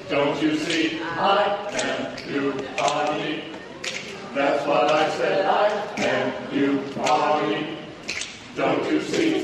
Don't you see, I am you, Bonnie. That's what I said, I am you, Bonnie. Don't you see?